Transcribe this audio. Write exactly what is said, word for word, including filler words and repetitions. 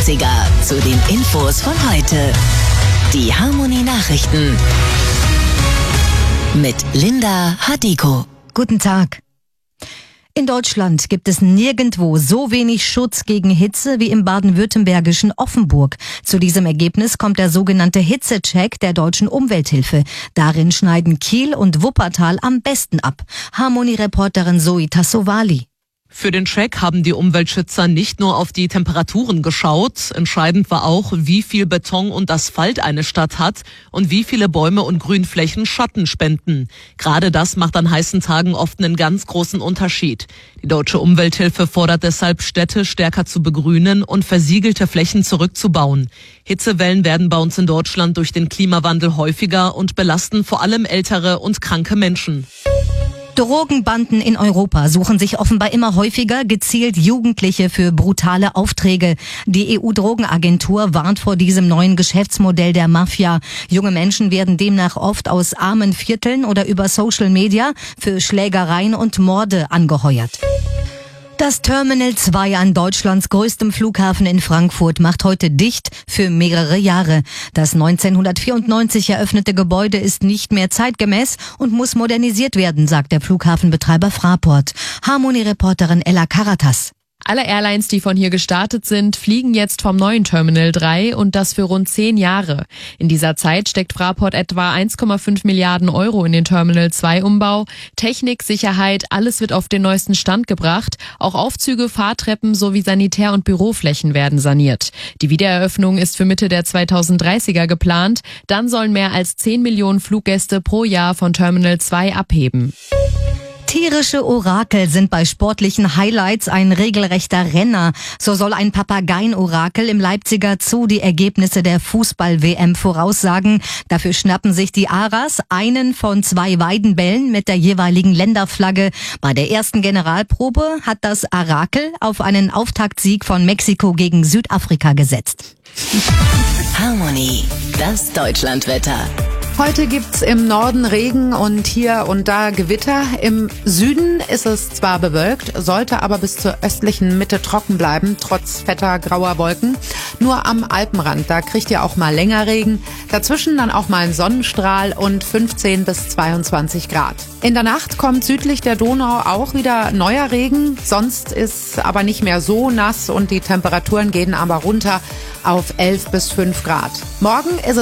dreißiger zu den Infos von heute. Die Harmonie Nachrichten mit Linda Hadiko. Guten Tag. In Deutschland gibt es nirgendwo so wenig Schutz gegen Hitze wie im baden-württembergischen Offenburg. Zu diesem Ergebnis kommt der sogenannte Hitzecheck der Deutschen Umwelthilfe. Darin schneiden Kiel und Wuppertal am besten ab. Harmonie-Reporterin Zoe Tassovali. Für den Check haben die Umweltschützer nicht nur auf die Temperaturen geschaut. Entscheidend war auch, wie viel Beton und Asphalt eine Stadt hat und wie viele Bäume und Grünflächen Schatten spenden. Gerade das macht an heißen Tagen oft einen ganz großen Unterschied. Die Deutsche Umwelthilfe fordert deshalb, Städte stärker zu begrünen und versiegelte Flächen zurückzubauen. Hitzewellen werden bei uns in Deutschland durch den Klimawandel häufiger und belasten vor allem ältere und kranke Menschen. Drogenbanden in Europa suchen sich offenbar immer häufiger gezielt Jugendliche für brutale Aufträge. Die E U-Drogenagentur warnt vor diesem neuen Geschäftsmodell der Mafia. Junge Menschen werden demnach oft aus armen Vierteln oder über Social Media für Schlägereien und Morde angeheuert. Das Terminal zwei an Deutschlands größtem Flughafen in Frankfurt macht heute dicht für mehrere Jahre. Das neunzehnhundertvierundneunzig eröffnete Gebäude ist nicht mehr zeitgemäß und muss modernisiert werden, sagt der Flughafenbetreiber Fraport. Harmonie-Reporterin Ella Karatas. Alle Airlines, die von hier gestartet sind, fliegen jetzt vom neuen Terminal drei und das für rund zehn Jahre. In dieser Zeit steckt Fraport etwa eins Komma fünf Milliarden Euro in den Terminal zwei Umbau. Technik, Sicherheit, alles wird auf den neuesten Stand gebracht. Auch Aufzüge, Fahrtreppen sowie Sanitär- und Büroflächen werden saniert. Die Wiedereröffnung ist für Mitte der zweitausenddreißiger geplant. Dann sollen mehr als zehn Millionen Fluggäste pro Jahr von Terminal zwei abheben. Tierische Orakel sind bei sportlichen Highlights ein regelrechter Renner. So soll ein Papageien-Orakel im Leipziger Zoo die Ergebnisse der Fußball-W M voraussagen. Dafür schnappen sich die Aras einen von zwei Weidenbällen mit der jeweiligen Länderflagge. Bei der ersten Generalprobe hat das Orakel auf einen Auftaktsieg von Mexiko gegen Südafrika gesetzt. Harmonie, das Deutschlandwetter. Heute gibt's im Norden Regen und hier und da Gewitter. Im Süden ist es zwar bewölkt, sollte aber bis zur östlichen Mitte trocken bleiben, trotz fetter grauer Wolken. Nur am Alpenrand, da kriegt ihr auch mal länger Regen. Dazwischen dann auch mal ein Sonnenstrahl und fünfzehn bis zweiundzwanzig Grad. In der Nacht kommt südlich der Donau auch wieder neuer Regen. Sonst ist aber nicht mehr so nass und die Temperaturen gehen aber runter auf elf bis fünf Grad. Morgen ist es